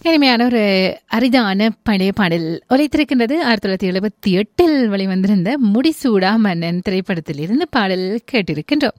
இனிமையான ஒரு அரிதான பழைய பாடல் ஒலித்திருக்கின்றது. 1978 வெளிவந்திருந்த முடிசூடா மன்னன் திரைப்படத்தில் இருந்து பாடல் கேட்டிருக்கின்றோம்.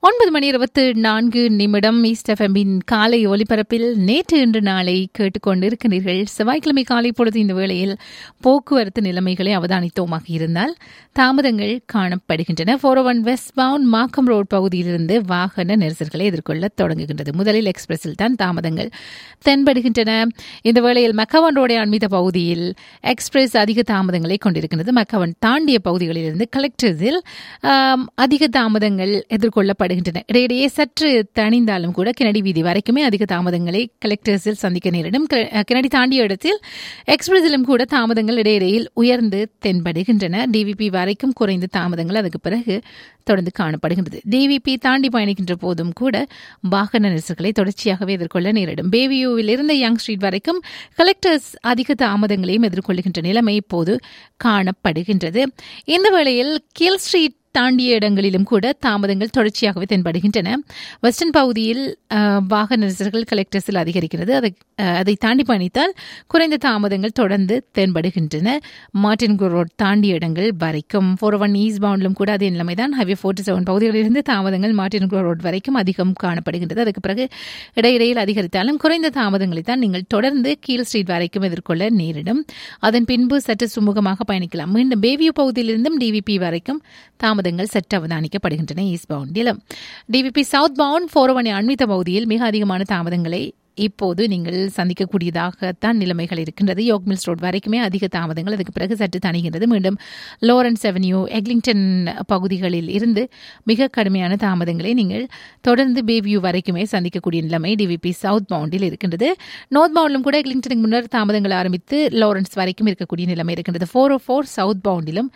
9:24 ஈஸ்ட் எஃப்எம்மின் காலை ஒலிபரப்பில் நேற்று இன்று நாளை கேட்டுக்கொண்டிருக்கிறீர்கள். செவ்வாய்க்கிழமை காலை பொழுது இந்த வேளையில் போக்குவரத்து நிலைமைகளை அவதானித்தோமாக இருந்தால் தாமதங்கள் காணப்படுகின்றன. 401 வெஸ்ட் பவுண்ட் மாக்கம் ரோட் பகுதியிலிருந்து வாகன நெரிசல்களை எதிர்கொள்ள தொடங்குகின்றது. முதலில் எக்ஸ்பிரஸில் தான் தாமதங்கள் தென்படுகின்றன. இந்த வேளையில் மெக்கவன் ரோடை அண்மித்த பகுதியில் எக்ஸ்பிரஸ் அதிக தாமதங்களை கொண்டிருக்கின்றது. மெக்கவன் தாண்டிய பகுதிகளிலிருந்து கலெக்டர்ஸில் அதிக தாமதங்கள் எதிர்கொள்ளப்படுகின்றன. இடையிடையே சற்று தணிந்தாலும் கூட கெனடி வீதி வரைக்குமே அதிக தாமதங்களை கலெக்டர்ஸில் சந்திக்க நேரிடும். கெனடி தாண்டிய இடத்தில் எக்ஸ்பிரஸிலும் கூட தாமதங்கள் இடையிடையில் உயர்ந்து தென்படுகின்றன. டிவிபி வரைக்கும் குறைந்த தாமதங்கள் அதுக்கு பிறகு தொடர்ந்து காணப்படுகின்றது. டிவிபி தாண்டி பயணிக்கின்ற போதும் கூட வாகன நெரிசல்களை தொடர்ச்சியாகவே எதிர்கொள்ள நேரிடும். பேவியூவில் இருந்து யங் ஸ்ட்ரீட் வரைக்கும் கலெக்டர்ஸ் அதிக தாமதங்களையும் எதிர்கொள்கின்ற நிலைமை இப்போது காணப்படுகின்றது. இந்த வேளையில் கில் ஸ்ட்ரீட் தாண்டிய இடங்களிலும் கூட தாமதங்கள் தொடர்ச்சியாகவே தென்படுகின்றன. வெஸ்டர்ன் பகுதியில் வாகன நெரிசல்கள் கலெக்டர்ஸில் அதிகரிக்கிறது. அதை தாண்டி பயணித்தால் குறைந்த தாமதங்கள் தொடர்ந்து தென்படுகின்றன. மார்டின் ரோட் தாண்டிய இடங்கள் வரைக்கும் 401 ஈஸ்ட் பவுண்டிலும் கூட அதே நிலைமைதான். ஹைவே 47 பகுதிகளிலிருந்து தாமதங்கள் மார்டின் ரோட் வரைக்கும் அதிகம் காணப்படுகின்றது. அதுக்கு பிறகு இடையிடையில் அதிகரித்தாலும் குறைந்த தாமதங்களை தான் நீங்கள் தொடர்ந்து கீழ் ஸ்ட்ரீட் வரைக்கும் எதிர்கொள்ள நேரிடும். அதன் பின்பு சற்று சுமூகமாக பயணிக்கலாம். மீண்டும் பேவியூ பகுதியிலிருந்தும் டிவிபி வரைக்கும் தாமதங்கள் சற்று அவதானிக்கப்படுகின்றன. ஈஸ்ட் பவுண்டிலும் டிவிபி சவுத் பவுண்ட் 401 அண்மித்த பகுதியில் மிக அதிகமான தாமதங்களை இப்போது நீங்கள் சந்திக்கக்கூடியதாகத்தான் நிலைமைகள் இருக்கின்றது. யோக் மில்ஸ் ரோட் வரைக்குமே அதிக தாமதங்கள் அதுக்கு பிறகு சற்று தணிகின்றது. மீண்டும் லாரன்ஸ் அவென்யூ எக்லிங்டன் பகுதிகளில் இருந்து மிக கடுமையான தாமதங்களை நீங்கள் தொடர்ந்து பேவியூ வரைக்குமே சந்திக்கக்கூடிய நிலைமை டிவிபி சவுத் பவுண்டில் இருக்கின்றது. நார்த் பவுண்டிலும் கூட எக்லிங்டனுக்கு முன்னர் தாமதங்கள் ஆரம்பித்து லாரன்ஸ் வரைக்கும் இருக்கக்கூடிய நிலைமை இருக்கின்றது. 404 சவுத் பவுண்டிலும்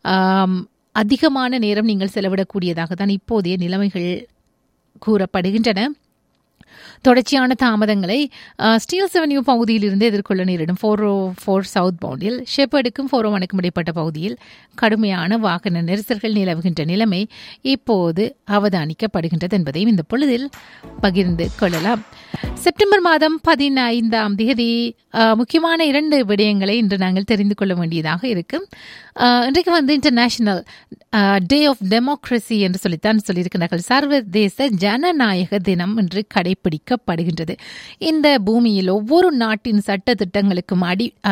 அதிகமான நேரம் நீங்கள் செலவிடக்கூடியதாக தான் இப்போதைய நிலைமைகள் கூறப்படுகின்றன. தொடர்ச்சியான தாமதங்களை ஸ்டீல்ஸ் அவென்யூ பகுதியில் இருந்து எதிர்கொள்ள நேரிடும். 404 சவுத் பவுண்டில் ஷெப்பர்டுக்கும் 401க்கும் இடைப்பட்ட பகுதியில் கடுமையான வாகன நெரிசல்கள் நிலவுகின்ற நிலைமை இப்போது அவதானிக்கப்படுகின்றது என்பதையும் இந்த பொழுதில் பகிர்ந்து கொள்ளலாம். செப்டம்பர் மாதம் 15ஆம் தேதி முக்கியமான 2 விடயங்களை இன்று நாங்கள் தெரிந்து கொள்ள வேண்டியதாக இருக்கு. இன்றைக்கு இன்டர்நேஷனல் டே ஆஃப் டெமோக்ரஸி என்று சொல்லியிருக்கிறார்கள். சர்வதேச ஜனநாயக தினம் என்று கடைபிடிக்கப்படுகின்றது. இந்த பூமியில் ஒவ்வொரு நாட்டின் சட்ட திட்டங்களுக்கும்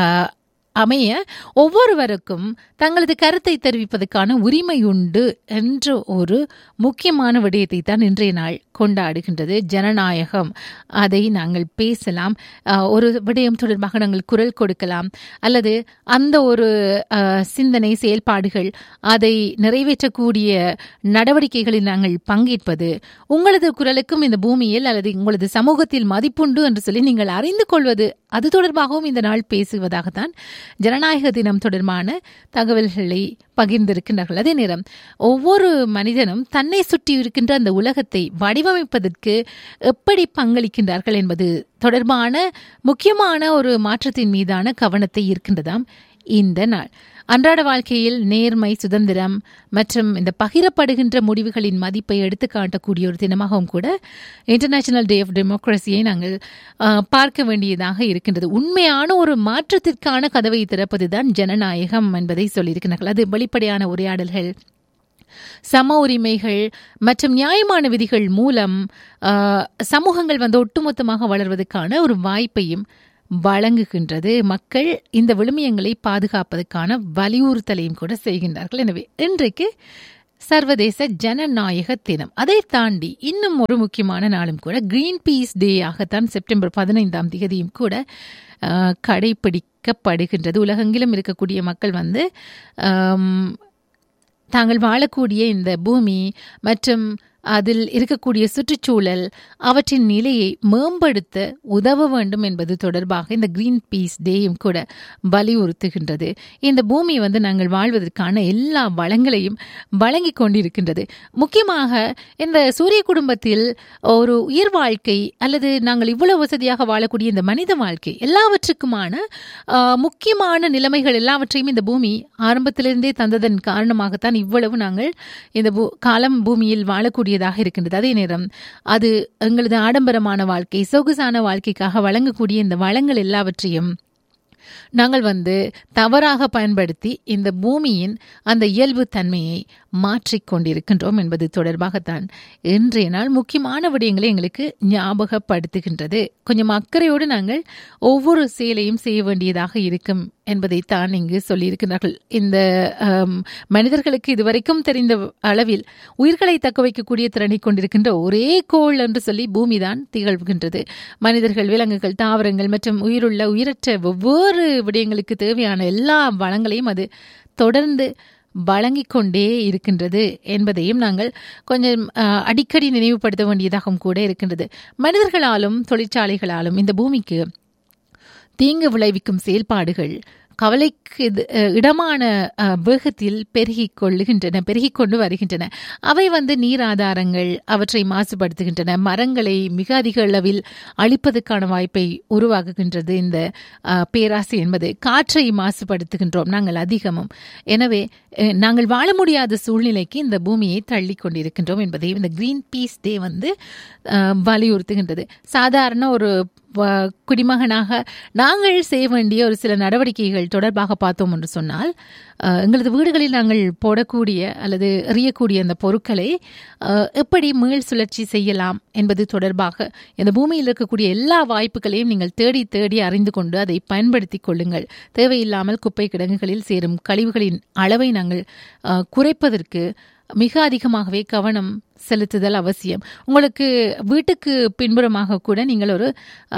அமைய ஒவ்வொருவருக்கும் தங்களது கருத்தை தெரிவிப்பதற்கான உரிமை உண்டு என்ற ஒரு முக்கியமான விடயத்தை தான் இன்றைய நாள் கொண்டாடுகின்றது. ஜனநாயகம், அதை நாங்கள் பேசலாம், ஒரு விடயம் தொடர்பாக நாங்கள் குரல் கொடுக்கலாம், அல்லது அந்த ஒரு சிந்தனை செயல்பாடுகள் அதை நிறைவேற்றக்கூடிய நடவடிக்கைகளில் நாங்கள் பங்கேற்பது, உங்களது குரலுக்கும் இந்த பூமியில் அல்லது உங்களது சமூகத்தில் மதிப்புண்டு என்று சொல்லி நீங்கள் அறிந்து கொள்வது, அது தொடர்பாகவும் இந்த நாள் பேசுவதாகத்தான் ஜனநாயக தினம் தொடர்பான தகவல்களை பகிர்ந்திருக்கின்றார்கள். அதே நேரம் ஒவ்வொரு மனிதனும் தன்னை சுற்றி இருக்கின்ற அந்த உலகத்தை வடிவமைப்பதற்கு எப்படி பங்களிக்கின்றார்கள் என்பது தொடர்பான முக்கியமான ஒரு மாற்றத்தின் மீதான கவனத்தை இருக்கின்றதாம் இந்த நாள். அன்றாட வாழ்க்கையில் நேர்மை, சுதந்திரம் மற்றும் இந்த பகிரப்படுகின்ற முடிவுகளின் மதிப்பை எடுத்து காட்டக்கூடிய ஒரு தினமாகவும் கூட இன்டர்நேஷனல் டே ஆஃப் டெமோக்ரஸியை நாங்கள் பார்க்க வேண்டியதாக இருக்கின்றது. உண்மையான ஒரு மாற்றத்திற்கான கதவை திறப்பதுதான் ஜனநாயகம் என்பதை சொல்லியிருக்கிறார்கள். அது வெளிப்படையான உரையாடல்கள், சம உரிமைகள் மற்றும் நியாயமான விதிகள் மூலம் சமூகங்கள் ஒட்டுமொத்தமாக வளர்வதற்கான ஒரு வாய்ப்பையும் வழங்குகின்றது. மக்கள் இந்த விழுமியங்களை பாதுகாப்பதற்கான வலியுறுத்தலையும் கூட செய்கின்றார்கள். எனவே இன்றைக்கு சர்வதேச ஜனநாயக தினம். அதை தாண்டி இன்னும் ஒரு முக்கியமான நாளும் கூட கிரீன் பீஸ் டே ஆகத்தான் செப்டம்பர் 15ஆம் தேதியும் கூட கடைபிடிக்கப்படுகின்றது. உலகெங்கிலும் இருக்கக்கூடிய மக்கள் தாங்கள் வாழக்கூடிய இந்த பூமி மற்றும் அதில் இருக்கக்கூடிய சுற்றுச்சூழல் அவற்றின் நிலையை மேம்படுத்த உதவ வேண்டும் என்பது தொடர்பாக இந்த கிரீன் பீஸ் டேயும் கூட வலியுறுத்துகின்றது. இந்த பூமி நாங்கள் வாழ்வதற்கான எல்லா வளங்களையும் வழங்கி கொண்டிருக்கின்றது. முக்கியமாக இந்த சூரிய குடும்பத்தில் ஒரு உயிர் வாழ்க்கை அல்லது நாங்கள் இவ்வளவு வசதியாக வாழக்கூடிய இந்த மனித வாழ்க்கை எல்லாவற்றுக்குமான முக்கியமான நிலைமைகள் எல்லாவற்றையும் இந்த பூமி ஆரம்பத்திலிருந்தே தந்ததன் காரணமாகத்தான் இவ்வளவு நாங்கள் இந்த காலம் பூமியில் வாழக்கூடிய கூடியதாக இருக்கின்றது. அதே நேரம் அது எங்களது ஆடம்பரமான வாழ்க்கை, சொகுசான வாழ்க்கைக்காக வழங்கக்கூடிய இந்த வளங்கள் எல்லாவற்றையும் நாங்கள் தவறாக பயன்படுத்தி இந்த பூமியின் அந்த இயல்பு தன்மையை மாற்றிக்கொண்டிருக்கின்றோம் என்பது தொடர்பாகத்தான் இன்றைய நாள் முக்கியமான விடயங்களை எங்களுக்கு ஞாபகப்படுத்துகின்றது. கொஞ்சம் அக்கறையோடு நாங்கள் ஒவ்வொரு செயலையும் செய்ய வேண்டியதாக இருக்கும் என்பதைத்தான் இங்கு சொல்லியிருக்கிறார்கள். இந்த மனிதர்களுக்கு இதுவரைக்கும் தெரிந்த அளவில் உயிர்களை தக்க வைக்கக்கூடிய திறனை கொண்டிருக்கின்ற ஒரே கோள் என்று சொல்லி பூமிதான் திகழ்கின்றது. மனிதர்கள், விலங்குகள், தாவரங்கள் மற்றும் உயிருள்ள உயிரற்ற ஒவ்வொரு விடயங்களுக்கு தேவையான எல்லா வளங்களையும் அது தொடர்ந்து வழங்கிக் கொண்டே இருக்கின்றது என்பதையும் நாங்கள் கொஞ்சம் அடிக்கடி நினைவுபடுத்த வேண்டியதாகவும் கூட இருக்கின்றது. மனிதர்களாலும் தொழிற்சாலைகளாலும் இந்த பூமிக்கு தீங்கு விளைவிக்கும் செயல்பாடுகள் கவலைக்கு இடமான வேகத்தில் பெருகிக் கொண்டு வருகின்றன. அவை நீர் ஆதாரங்கள், அவற்றை மாசுபடுத்துகின்றன. மரங்களை மிக அதிக அளவில் அழிப்பதற்கான வாய்ப்பை உருவாக்குகின்றது இந்த பேராசை என்பது. காற்றை மாசுபடுத்துகின்றோம் நாங்கள் அதிகமும். எனவே நாங்கள் வாழ முடியாத சூழ்நிலைக்கு இந்த பூமியை தள்ளி கொண்டிருக்கின்றோம் என்பதை இந்த கிரீன் பீஸ் டே வலியுறுத்துகின்றது. சாதாரண ஒரு குடிமகனாக நாங்கள் செய்ய வேண்டிய ஒரு சில நடவடிக்கைகள் தொடர்பாக பார்த்தோம் என்று சொன்னால், எங்களது வீடுகளில் நாங்கள் போடக்கூடிய அல்லது எறியக்கூடிய அந்த பொருட்களை எப்படி மீள் சுழற்சி செய்யலாம் என்பது தொடர்பாக இந்த பூமியில் இருக்கக்கூடிய எல்லா வாய்ப்புகளையும் நீங்கள் தேடி தேடி அறிந்து கொண்டு அதை பயன்படுத்தி கொள்ளுங்கள். தேவையில்லாமல் குப்பை கிடங்குகளில் சேரும் கழிவுகளின் அளவை நாங்கள் குறைப்பதற்கு மிக அதிகமாகவே கவனம் செலுத்துதல் அவசியம். உங்களுக்கு வீட்டுக்கு பின்புறமாக கூட நீங்கள் ஒரு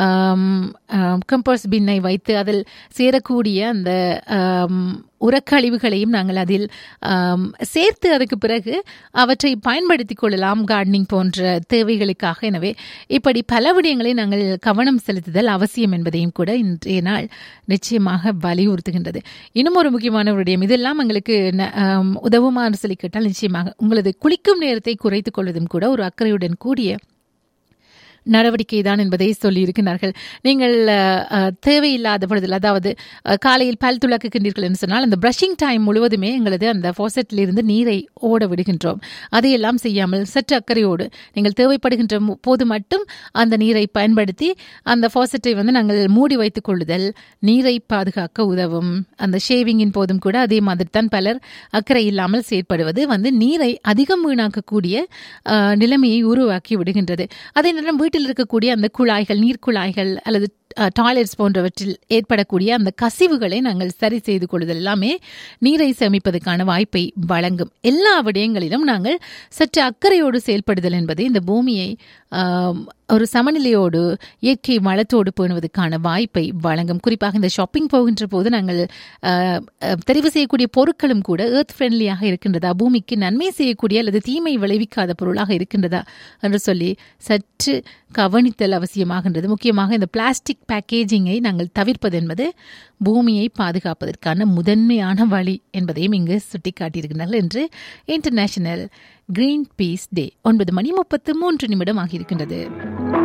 கம்போஸ்ட் பின்னை வைத்து அதில் சேரக்கூடிய அந்த உரக்கழிவுகளையும் நாங்கள் அதில் சேர்த்து அதுக்கு பிறகு அவற்றை பயன்படுத்திக் கொள்ளலாம் கார்டனிங் போன்ற தேவைகளுக்காக. எனவே இப்படி பல விடயங்களை நாங்கள் கவனம் செலுத்துதல் அவசியம் என்பதையும் கூட இன்றைய நாள் நிச்சயமாக வலியுறுத்துகின்றது. இன்னும் ஒரு முக்கியமான விடயம், இதெல்லாம் எங்களுக்கு உதவுமாறு சொல்லி கேட்டால் நிச்சயமாக உங்களது குளிக்கும் நேரத்தை குறைத்துக் கொள்வதும் கூட ஒரு அக்கறையுடன் கூடிய நடவடிக்கை தான் என்பதை சொல்லியிருக்கிறார்கள். நீங்கள் தேவையில்லாத பொழுதில், அதாவது காலையில் பல் துலக்குகின்றீர்கள் என்று சொன்னால் அந்த பிரஷிங் டைம் முழுவதுமே எங்களது அந்த ஃபாசெட்டிலிருந்து நீரை ஓட விடுகின்றோம். அதையெல்லாம் செய்யாமல் சற்று அக்கறையோடு நீங்கள் தேவைப்படுகின்ற போது மட்டும் அந்த நீரை பயன்படுத்தி அந்த ஃபாசெட்டை நாங்கள் மூடி வைத்துக் கொள்ளுதல் நீரை பாதுகாக்க உதவும். அந்த ஷேவிங்கின் போதும் கூட அதே மாதிரி தான் பலர் அக்கறை இல்லாமல் செயற்படுவது நீரை அதிகம் வீணாக்கக்கூடிய நிலைமையை உருவாக்கி விடுகின்றது. அதே நேரம் வீட்டில் இருக்கக்கூடிய அந்த குழாய்கள், நீர்க்குழாய்கள் அல்லது டாய்லெட்ஸ் போன்றவற்றில் ஏற்படக்கூடிய அந்த கசிவுகளை நாங்கள் சரி செய்து கொள்ளுதல் எல்லாமே நீரை சேமிப்பதற்கான வாய்ப்பை வழங்கும். எல்லா விடயங்களிலும் நாங்கள் சற்று அக்கறையோடு செயல்படுதல் என்பது இந்த பூமியை ஒரு சமநிலையோடு இயற்கை வளத்தோடு பேணுவதற்கான வாய்ப்பை வழங்கும். குறிப்பாக இந்த ஷாப்பிங் போகின்ற போது நாங்கள் தெரிவு செய்யக்கூடிய பொருட்களும் கூட எர்த் ஃப்ரெண்ட்லியாக இருக்கின்றதா, பூமிக்கு நன்மை செய்யக்கூடிய அல்லது தீமை விளைவிக்காத பொருளாக இருக்கின்றதா என்று சொல்லி சற்று கவனித்தல் அவசியமாகின்றது. முக்கியமாக இந்த பிளாஸ்டிக் பேக்கேஜிங்கை நாங்கள் தவிர்ப்பது என்பது பூமியை பாதுகாப்பதற்கான முதன்மையான வழி என்பதையும் இங்கு சுட்டிக்காட்டியிருக்கிறார்கள் என்று இன்டர்நேஷனல் கிரீன் பீஸ் டே 9:33 ஆகியிருக்கின்றது.